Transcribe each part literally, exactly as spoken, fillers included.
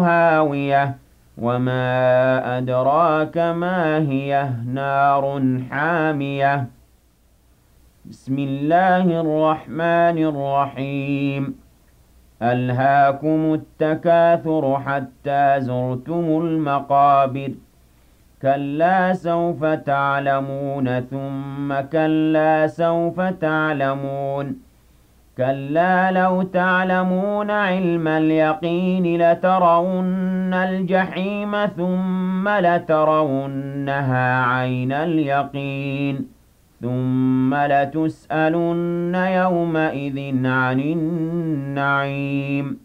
هَاوِيَةٌ وَمَا أَدْرَاكَ مَا هِيَهْ نَارٌ حَامِيَةٌ بسم الله الرحمن الرحيم ألهاكم التكاثر حتى زرتم المقابر كلا سوف تعلمون ثم كلا سوف تعلمون كلا لو تعلمون علم اليقين لترون الجحيم ثم لترونها عين اليقين ثم لتسألن يومئذ عن النعيم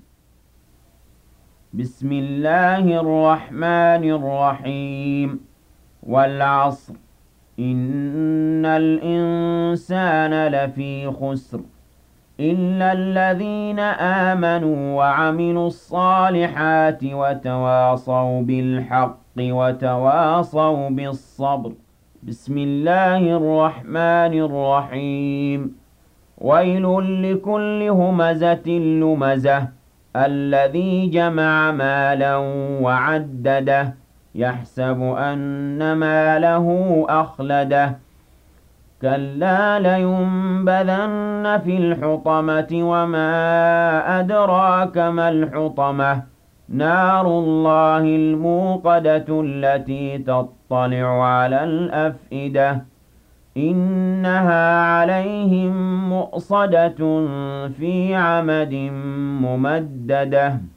بسم الله الرحمن الرحيم والعصر إن الإنسان لفي خسر إلا الذين آمنوا وعملوا الصالحات وتواصوا بالحق وتواصوا بالصبر بسم الله الرحمن الرحيم ويل لكل همزة لمزة الذي جمع مالا وعدده يحسب أن ماله أخلده كلا لينبذن في الحطمة وما أدراك ما الحطمة نار الله الموقدة التي تطلع على الأفئدة إنها عليهم مؤصدة في عمد ممددة